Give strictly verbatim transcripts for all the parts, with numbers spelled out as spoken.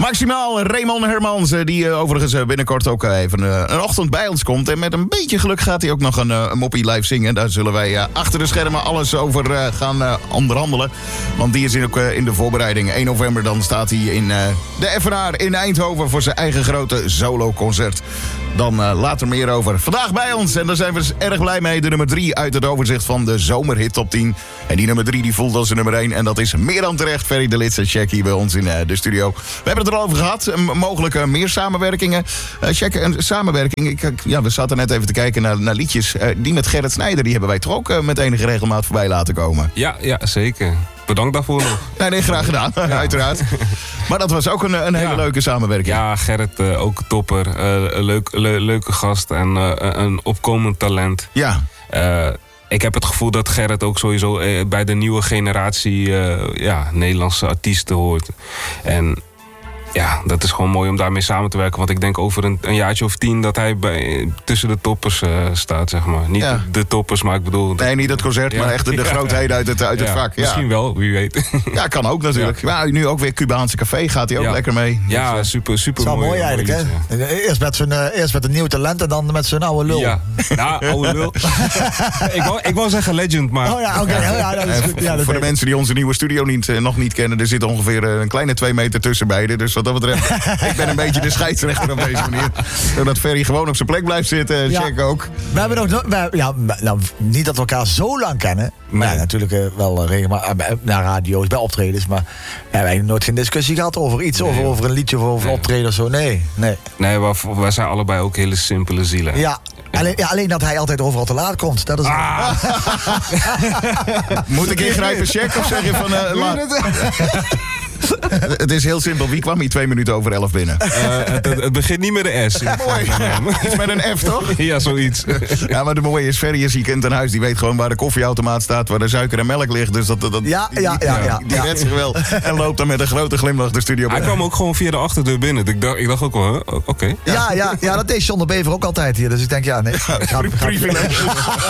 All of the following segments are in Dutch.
Maximaal Raymond Hermans, die uh, overigens binnenkort ook uh, even uh, een ochtend bij ons komt. En met een beetje geluk gaat hij ook nog een, uh, een moppie live zingen. Daar zullen wij uh, achter de schermen alles over uh, gaan uh, onderhandelen. Want die is in, ook uh, in de voorbereiding. één november dan staat hij in uh, de F N A in Eindhoven voor zijn eigen grote solo-concert. Dan uh, later meer over. Vandaag bij ons, en daar zijn we dus erg blij mee, de nummer drie uit het overzicht van de zomerhit top tien. En die nummer drie die voelt als de nummer één. En dat is meer dan terecht. Ferry de Lits en Check hier bij ons in uh, de studio. We hebben het er al over gehad. Uh, mogelijk uh, meer samenwerkingen. Uh, Check, een samenwerking. Ik, ik, ja, we zaten net even te kijken naar, naar liedjes. Uh, die met Gerrit Snijder, die hebben wij toch ook uh, met enige regelmaat voorbij laten komen. Ja, ja, zeker. Bedankt daarvoor nog. Nee, nee, graag gedaan. Ja. Uiteraard. Maar dat was ook een, een hele ja. leuke samenwerking. Ja, Gerrit uh, ook topper. Uh, een leuk, le- leuke gast en uh, een opkomend talent. Ja. Uh, ik heb het gevoel dat Gerrit ook sowieso uh, bij de nieuwe generatie uh, ja, Nederlandse artiesten hoort. En ja, dat is gewoon mooi om daarmee samen te werken. Want ik denk over een, een jaartje of tien dat hij bij, tussen de toppers uh, staat, zeg maar. Niet ja. de, de toppers, maar ik bedoel... Nee, niet het concert, ja. maar echt de, de grootheden uit het, uit ja. het vak. Ja. Misschien wel, wie weet. Ja, kan ook natuurlijk. Ja. Maar nu ook weer Cubaanse Café, gaat hij ook ja. lekker mee. Ja, dus, super, super mooi. mooi. Dat is wel mooi eigenlijk, hè? Ja. Eerst, met zijn, uh, eerst met een nieuw talent en dan met zijn oude lul. Ja, nou, oude lul. ik, wou, ik wou zeggen legend, maar... Oh ja, oké. Okay. Ja, dat is goed. Ja, dat voor de mensen die onze nieuwe studio niet, uh, nog niet kennen, er zit ongeveer uh, een kleine twee meter tussen beiden. Dus wat dat betreft... Ik ben een beetje de scheidsrechter op deze manier. Zodat Ferry gewoon op zijn plek blijft zitten. Ja. Check ook. We hebben nog... We, ja, nou, niet dat we elkaar zo lang kennen. Nee. Maar ja, natuurlijk uh, wel regelmatig uh, naar radio's, bij optredens. Maar we hebben eigenlijk nooit geen discussie gehad over iets. Nee. Over, over een liedje of over nee. optreden of zo. Nee, nee. Nee, wij zijn allebei ook hele simpele zielen. Ja. Alleen, ja, alleen dat hij altijd overal te laat komt. Dat is ah. Moet ik ingrijpen, Check? Of zeg je van... Uh, la- Het is heel simpel. Wie kwam hier twee minuten over elf binnen? Uh, het, het begint niet met de S. Ja, mooi. Iets met een F, toch? Ja, zoiets. Ja, maar de mooie is, Ferry is hier kind aan huis. Die weet gewoon waar de koffieautomaat staat, waar de suiker en melk ligt. Dus dat, dat, ja, die, ja, ja, ja. Die redt zich wel. En loopt dan met een grote glimlach de studio binnen. Hij kwam ook gewoon via de achterdeur binnen. Ik dacht, ik dacht ook wel, huh? oké. Okay. Ja. Ja, ja, ja, dat deed John de Bever ook altijd hier. Dus ik denk, ja, nee. Ja, ga, ga,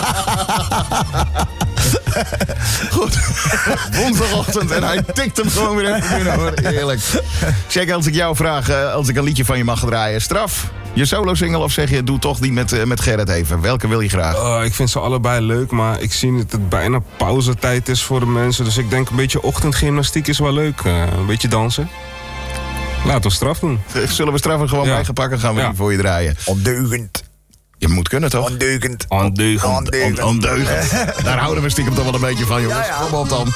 goed. Woensdagochtend en hij tikt hem gewoon weer even binnen, hoor. Heerlijk. Check, als ik jou vraag, uh, als ik een liedje van je mag draaien. Straf, je solo-single, of zeg je, doe toch die met, uh, met Gerrit even? Welke wil je graag? Uh, ik vind ze allebei leuk, maar ik zie dat het bijna pauzetijd is voor de mensen. Dus ik denk een beetje ochtendgymnastiek is wel leuk. Uh, een beetje dansen. Laten we Straf doen. Zullen we Straf er gewoon ja. bij gaan pakken? Gaan we ja. die voor je draaien? Ondeugend. Je moet kunnen, toch? Ondeugend. Ondeugend. Ondeugend. Ondeugend. Daar houden we stiekem toch wel een beetje van, jongens. Ja, ja. Kom op dan.